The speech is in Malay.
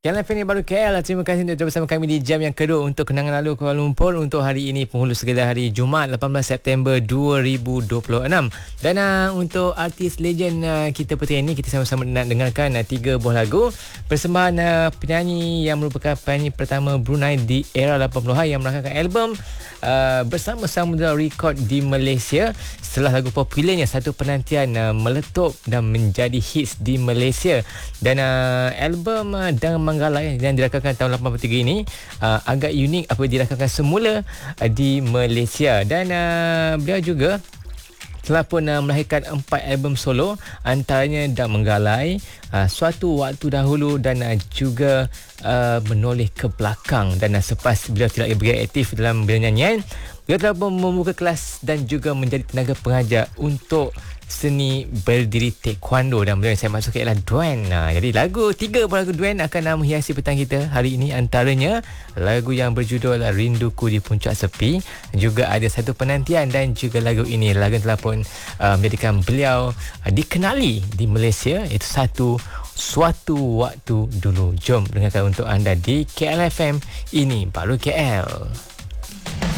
KL FM ni baru KL. Terima kasih untuk bersama kami di jam yang kedua untuk Kenangan Lalu Kuala Lumpur untuk hari ini penghulu segala hari Jumaat 18 September 2026. Dan untuk artis legend kita petang ini, kita sama-sama nak dengarkan 3 buah lagu persembahan penyanyi yang merupakan penyanyi pertama Brunei di era 80-an yang merakamkan album bersama Samudra Record di Malaysia. Setelah lagu popularnya Satu Penantian meletup dan menjadi hits di Malaysia. Dan album Dang Manggalai yang dirakamkan tahun 83 ini agak unik apabila dirakamkan semula di Malaysia. Dan beliau juga telah pun melahirkan 4 album solo, antaranya Dang Manggalai, Suatu Waktu Dahulu dan juga Menoleh ke Belakang. Dan selepas beliau tidak bergerak aktif dalam bidang nyanyian, beliau telah pun membuka kelas dan juga menjadi tenaga pengajar untuk seni berdiri taekwondo. Dan beliau yang saya maksudkan ialah Duen. Jadi tiga lagu Duen akan menghiasi petang kita hari ini. Antaranya lagu yang berjudul Rinduku di Puncak Sepi, juga ada Satu Penantian, dan juga lagu ini, lagu yang telah pun menjadikan beliau dikenali di Malaysia, iaitu Suatu Waktu Dulu. Jom dengarkan untuk anda di KL FM. Ini baru KL.